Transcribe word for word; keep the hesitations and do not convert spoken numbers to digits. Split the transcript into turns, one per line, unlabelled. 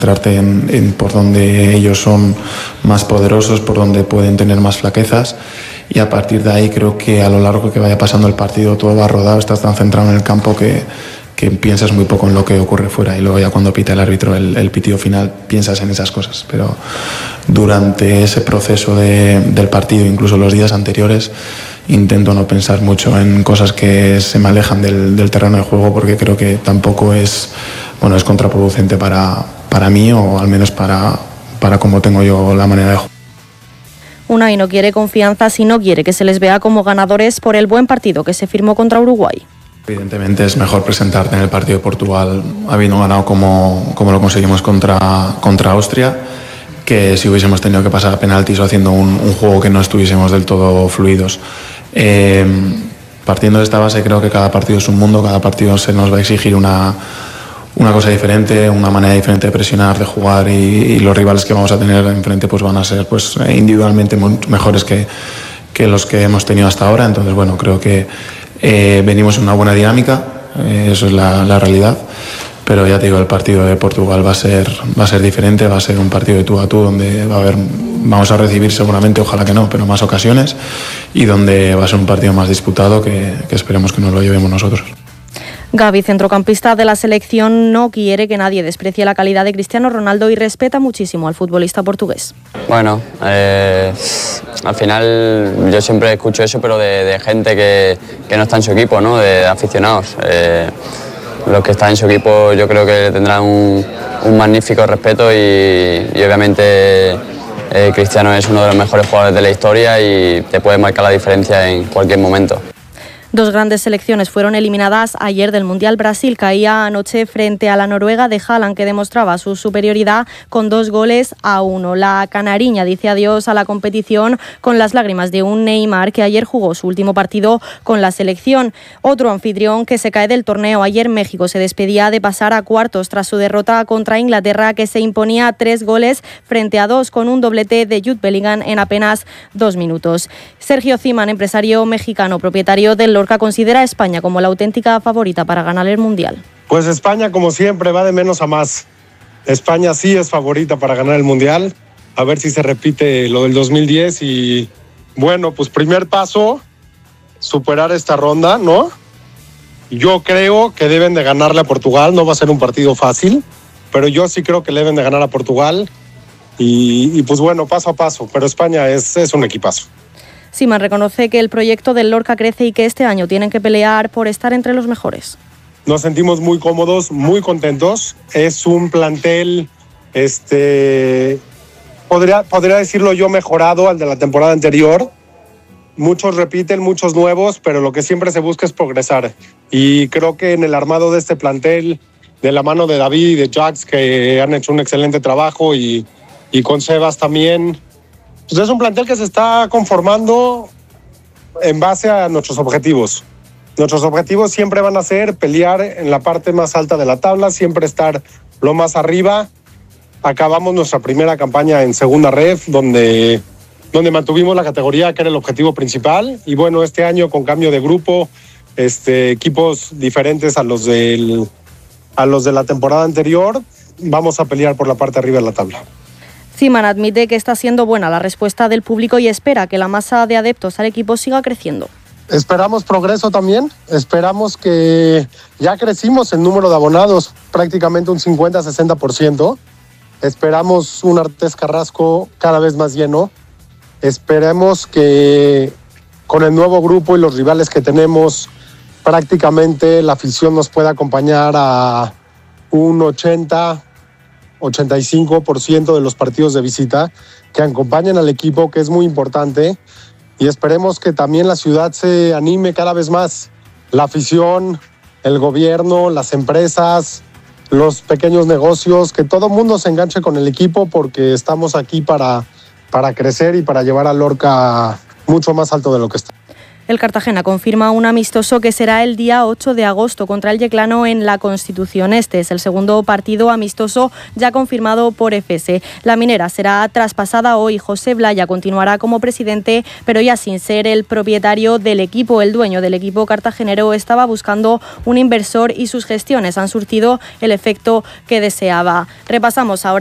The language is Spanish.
Centrarte en, en por donde ellos son más poderosos, por donde pueden tener más flaquezas, y a partir de ahí creo que a lo largo que vaya pasando el partido todo va rodado, estás tan centrado en el campo que, que piensas muy poco en lo que ocurre fuera, y luego ya cuando pita el árbitro el, el pitido final piensas en esas cosas, pero durante ese proceso de, del partido, incluso los días anteriores, intento no pensar mucho en cosas que se me alejan del, del terreno de juego, porque creo que tampoco es, bueno, es contraproducente para, para mí, o al menos para, para cómo tengo yo la manera de jugar.
Unai no quiere confianza si no quiere que se les vea como ganadores por el buen partido que se firmó contra Uruguay.
Evidentemente es mejor presentarte en el partido de Portugal habiendo ganado como, como lo conseguimos contra, contra Austria, que si hubiésemos tenido que pasar a penaltis o haciendo un, un juego que no estuviésemos del todo fluidos. Eh, partiendo de esta base, creo que cada partido es un mundo, cada partido se nos va a exigir una, una cosa diferente, una manera diferente de presionar, de jugar, y, y los rivales que vamos a tener enfrente pues van a ser pues individualmente mejores que, que los que hemos tenido hasta ahora. Entonces, bueno, creo que eh, venimos en una buena dinámica, eh, eso es la, la realidad. Pero ya te digo, el partido de Portugal va a ser, va a ser diferente, va a ser un partido de tú a tú, donde va a haber, vamos a recibir seguramente, ojalá que no, pero más ocasiones, y donde va a ser un partido más disputado que, que esperemos que nos lo llevemos nosotros.
Gavi, centrocampista de la selección, no quiere que nadie desprecie la calidad de Cristiano Ronaldo y respeta muchísimo al futbolista portugués.
Bueno, eh, al final yo siempre escucho eso, pero de, de gente que, que no está en su equipo, ¿no? De aficionados. Eh, Los que están en su equipo yo creo que tendrán un, un magnífico respeto, y, y obviamente eh, Cristiano es uno de los mejores jugadores de la historia y te puede marcar la diferencia en cualquier momento.
Dos grandes selecciones fueron eliminadas ayer del Mundial. Brasil caía anoche frente a la Noruega de Haaland, que demostraba su superioridad con dos goles a uno. La canariña dice adiós a la competición con las lágrimas de un Neymar que ayer jugó su último partido con la selección. Otro anfitrión que se cae del torneo. Ayer México se despedía de pasar a cuartos tras su derrota contra Inglaterra, que se imponía tres goles frente a dos con un doblete de Jude Bellingham en apenas dos minutos. Sergio Ziman, empresario mexicano, propietario del Lorca, considera a España como la auténtica favorita para ganar el Mundial.
Pues España, como siempre, va de menos a más. España sí es favorita para ganar el Mundial. A ver si se repite lo del dos mil diez. Y bueno, pues primer paso, superar esta ronda, ¿no? Yo creo que deben de ganarle a Portugal. No va a ser un partido fácil, pero yo sí creo que le deben de ganar a Portugal. Y, y pues bueno, paso a paso. Pero España es, es un equipazo.
Ziman reconoce que el proyecto del Lorca crece y que este año tienen que pelear por estar entre los mejores.
Nos sentimos muy cómodos, muy contentos. Es un plantel, este, podría, podría decirlo yo, mejorado al de la temporada anterior. Muchos repiten, muchos nuevos, pero lo que siempre se busca es progresar. Y creo que en el armado de este plantel, de la mano de David y de Jax, que han hecho un excelente trabajo, y, y con Sebas también, pues es un plantel que se está conformando en base a nuestros objetivos. Nuestros objetivos siempre van a ser pelear en la parte más alta de la tabla, siempre estar lo más arriba. Acabamos nuestra primera campaña en segunda ref, donde, donde mantuvimos la categoría, que era el objetivo principal. Y bueno, este año con cambio de grupo, este, equipos diferentes a los, del, a los de la temporada anterior, vamos a pelear por la parte arriba de la tabla.
Ziman admite que está siendo buena la respuesta del público y espera que la masa de adeptos al equipo siga creciendo.
Esperamos progreso también, esperamos que ya crecimos el número de abonados, prácticamente un cincuenta a sesenta por ciento. Esperamos un Artés Carrasco cada vez más lleno. Esperemos que con el nuevo grupo y los rivales que tenemos, prácticamente la afición nos pueda acompañar a un ochenta, ochenta y cinco por ciento de los partidos de visita, que acompañen al equipo, que es muy importante, y esperemos que también la ciudad se anime cada vez más. La afición, el gobierno, las empresas, los pequeños negocios, que todo el mundo se enganche con el equipo, porque estamos aquí para, para crecer y para llevar a Lorca mucho más alto de lo que está.
El Cartagena confirma un amistoso que será el día ocho de agosto contra el Yeclano en la Constitución. Este es el segundo partido amistoso ya confirmado por F S. La Minera será traspasada hoy. José Blaya continuará como presidente, pero ya sin ser el propietario del equipo. El dueño del equipo cartagenero estaba buscando un inversor y sus gestiones han surtido el efecto que deseaba. Repasamos ahora